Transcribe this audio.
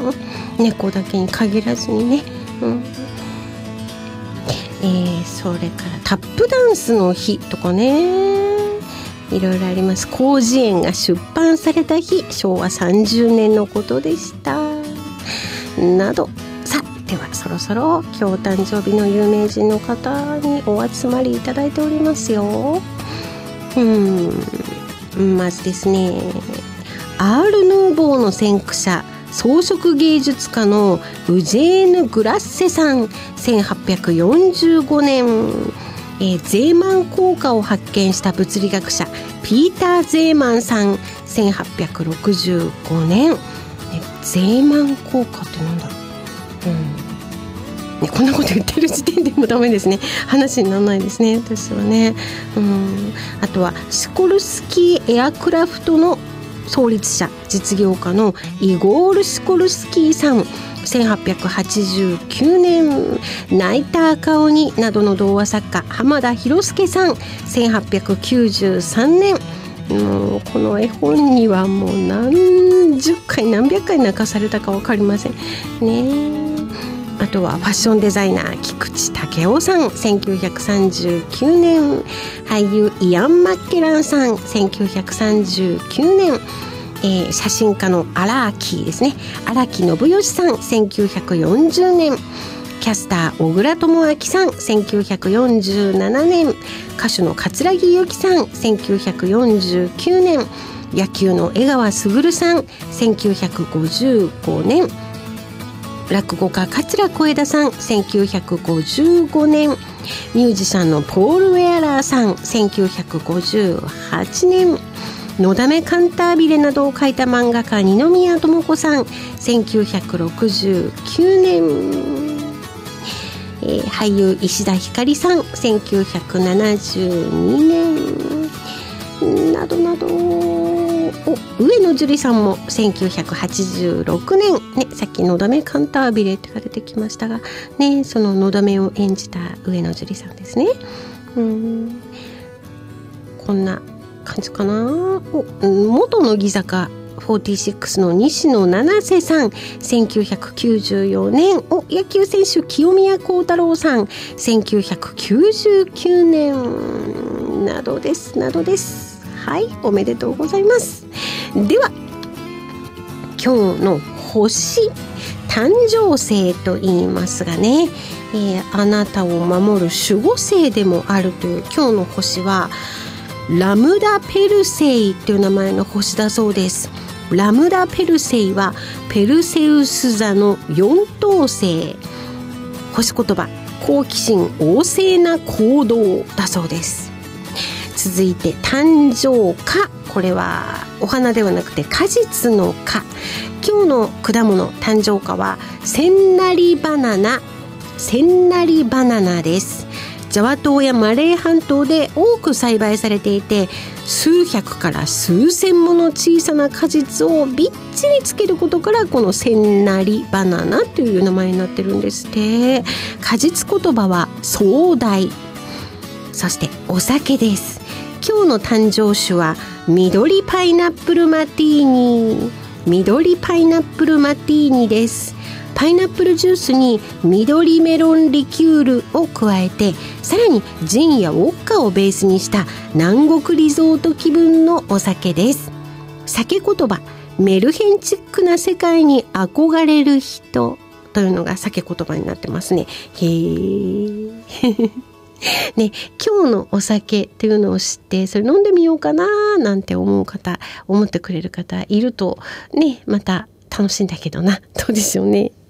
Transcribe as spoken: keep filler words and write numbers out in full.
猫だけに限らずにね、うんえー、それからタップダンスの日とかね、いろいろあります。広辞苑が出版された日、しょうわさんじゅうねんのことでしたなど。さあではそろそろ今日お誕生日の有名人の方にお集まりいただいておりますよ。うんまずですね、アール・ヌーボーの先駆者、装飾芸術家のウジェーヌ・グラッセさん、せんはっぴゃくよんじゅうごねん、えー、ゼーマン効果を発見した物理学者ピーター・ゼーマンさん、せんはっぴゃくろくじゅうごねん、ね、ゼーマン効果ってなんだろう、うんね、こんなこと言ってる時点でもダメですね。話にならないですね、私はね。うんあとはシコルスキーエアクラフトの創立者、実業家のイゴール・シコルスキーさん、せんはっぴゃくはちじゅうきゅうねん、泣いた赤鬼などの童話作家浜田博介さん、せんはっぴゃくきゅうじゅうさんねん、もうこの絵本にはもう何十回何百回泣かされたか分かりませんね。あとはファッションデザイナー菊池武雄さん、せんきゅうひゃくさんじゅうきゅうねん、俳優イアン・マッケランさん、せんきゅうひゃくさんじゅうきゅうねん、えー、写真家の荒木ですね、荒木信義さん、せんきゅうひゃくよんじゅうねん、キャスター小倉智昭さん、せんきゅうひゃくよんじゅうななねん、歌手の桂木由紀さん、せんきゅうひゃくよんじゅうきゅうねん、野球の江川卓さん、せんきゅうひゃくごじゅうごねん、落語家桂小枝さん、せんきゅうひゃくごじゅうごねん、ミュージシャンのポール・ウェアラーさん、せんきゅうひゃくごじゅうはちねん、のだめカンタービレなどを書いた漫画家二宮智子さん、せんきゅうひゃくろくじゅうきゅうねん、えー、俳優石田ひかりさん、せんきゅうひゃくななじゅうにねんなどなど。お上野樹里さんもせんきゅうひゃくはちじゅうろくねん、ね、さっきのだめカンタービレってが出てきましたが、ね、そののだめを演じた上野樹里さんですね。うーんこんな感じかな。お元乃木坂フォーティーシックスの西野七瀬さん、せんきゅうひゃくきゅうじゅうよねん、お野球選手清宮幸太郎さん、せんきゅうひゃくきゅうじゅうきゅうねんなどですなどです。はい、おめでとうございます。では今日の星、誕生星と言いますがね、えー、あなたを守る守護星でもあるという今日の星はラムダペルセイという名前の星だそうです。ラムダペルセイはペルセウス座の四等星。星言葉、好奇心旺盛な行動だそうです。続いて誕生花、これはお花ではなくて果実の果。今日の果物誕生花はセンナリバナナ、センナリバナナです。ジャワ島やマレー半島で多く栽培されていて、数百から数千もの小さな果実をびっちりつけることからこのセンナリバナナという名前になってるんですって。果実言葉は壮大。そしてお酒です。今日の誕生酒は緑パイナップルマティーニ、緑パイナップルマティーニです。パイナップルジュースに緑メロンリキュールを加えて、さらにジンやウォッカをベースにした南国リゾート気分のお酒です。酒言葉、メルヘンチックな世界に憧れる人というのが酒言葉になってますね。へーね、今日のお酒というのを知ってそれ飲んでみようかななんて思う方、思ってくれる方いるとね、また楽しいんだけどな、どうでしょうね。